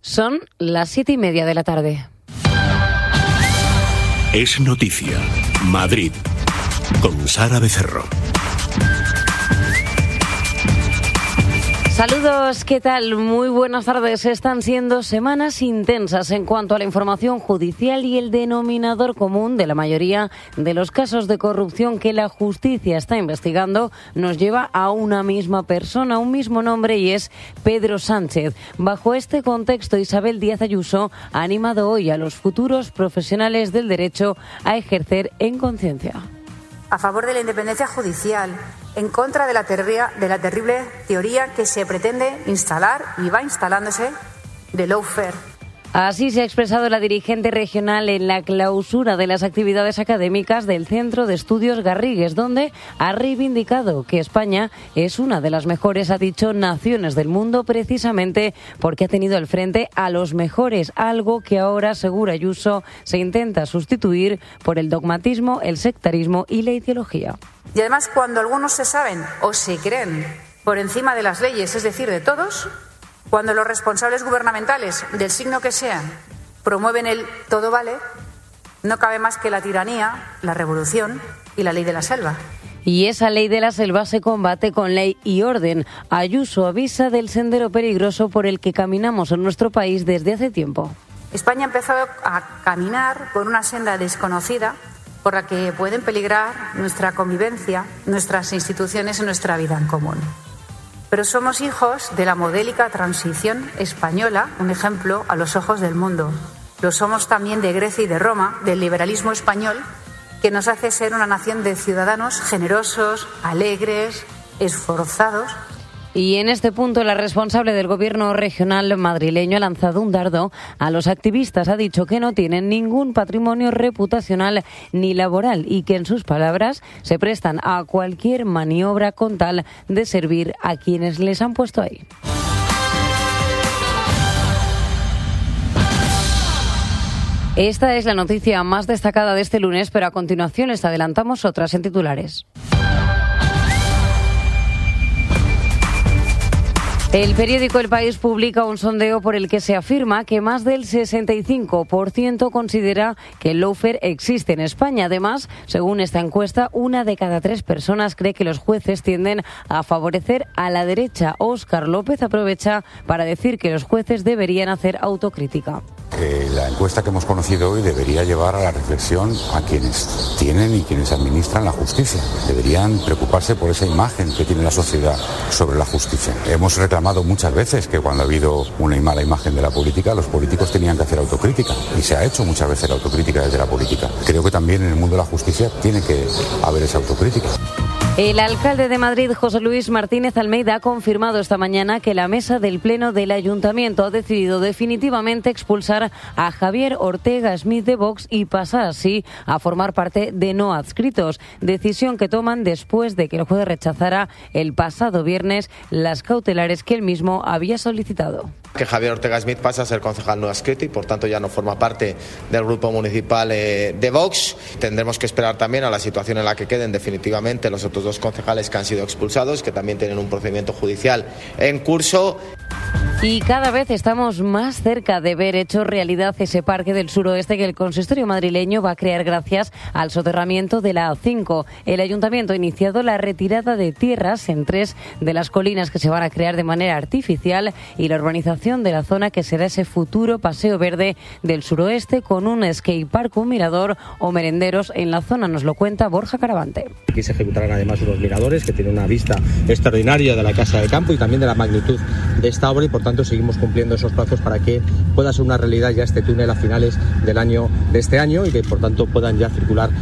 Son las 7:30 de la tarde. Es noticia. Madrid. Con Sara Becerro. Saludos, ¿qué tal? Muy buenas tardes. Están siendo semanas intensas en cuanto a la información judicial y el denominador común de la mayoría de los casos de corrupción que la justicia está investigando nos lleva a una misma persona, un mismo nombre, y es Pedro Sánchez. Bajo este contexto, Isabel Díaz Ayuso ha animado hoy a los futuros profesionales del derecho a ejercer en conciencia. A favor de la independencia judicial, en contra de la terrible teoría que se pretende instalar y va instalándose de lawfare. Así se ha expresado la dirigente regional en la clausura de las actividades académicas del Centro de Estudios Garrigues, donde ha reivindicado que España es una de las mejores, ha dicho, naciones del mundo, precisamente porque ha tenido al frente a los mejores, algo que ahora, asegura Ayuso, se intenta sustituir por el dogmatismo, el sectarismo y la ideología. Y además, cuando algunos se saben o se creen por encima de las leyes, es decir, de todos, cuando los responsables gubernamentales, del signo que sean, promueven el todo vale, no cabe más que la tiranía, la revolución y la ley de la selva. Y esa ley de la selva se combate con ley y orden. Ayuso avisa del sendero peligroso por el que caminamos en nuestro país desde hace tiempo. España ha empezado a caminar por una senda desconocida por la que pueden peligrar nuestra convivencia, nuestras instituciones y nuestra vida en común. Pero somos hijos de la modélica transición española, un ejemplo a los ojos del mundo. Lo somos también de Grecia y de Roma, del liberalismo español, que nos hace ser una nación de ciudadanos generosos, alegres, esforzados. Y en este punto la responsable del gobierno regional madrileño ha lanzado un dardo a los activistas. Ha dicho que no tienen ningún patrimonio reputacional ni laboral y que, en sus palabras, se prestan a cualquier maniobra con tal de servir a quienes les han puesto ahí. Esta es la noticia más destacada de este lunes, pero a continuación les adelantamos otras en titulares. El periódico El País publica un sondeo por el que se afirma que más del 65% considera que el lawfare existe en España. Además, según esta encuesta, 1 de cada 3 personas cree que los jueces tienden a favorecer a la derecha. Óscar López aprovecha para decir que los jueces deberían hacer autocrítica. La encuesta que hemos conocido hoy debería llevar a la reflexión a quienes tienen y quienes administran la justicia. Deberían preocuparse por esa imagen que tiene la sociedad sobre la justicia. Hemos reclamado muchas veces que cuando ha habido una mala imagen de la política, los políticos tenían que hacer autocrítica. Y se ha hecho muchas veces la autocrítica desde la política. Creo que también en el mundo de la justicia tiene que haber esa autocrítica. El alcalde de Madrid, José Luis Martínez Almeida, ha confirmado esta mañana que la mesa del Pleno del Ayuntamiento ha decidido definitivamente expulsar a Javier Ortega Smith de Vox y pasar así a formar parte de no adscritos, decisión que toman después de que el juez rechazara el pasado viernes las cautelares que él mismo había solicitado. Que Javier Ortega Smith pasa a ser concejal no adscrito y por tanto ya no forma parte del grupo municipal de Vox. Tendremos que esperar también a la situación en la que queden definitivamente los otros 2 concejales que han sido expulsados, que también tienen un procedimiento judicial en curso. Y cada vez estamos más cerca de ver hecho realidad ese parque del suroeste que el consistorio madrileño va a crear gracias al soterramiento de la A5. El ayuntamiento ha iniciado la retirada de tierras en 3 de las colinas que se van a crear de manera artificial y la urbanización de la zona que será ese futuro paseo verde del suroeste con un skatepark, un mirador o merenderos en la zona. Nos lo cuenta Borja Caravante. Aquí se ejecutarán además unos miradores que tienen una vista extraordinaria de la Casa de Campo y también de la magnitud de esta obra y por tanto seguimos cumpliendo esos plazos para que pueda ser una realidad ya este túnel a finales de este año y que por tanto puedan ya circular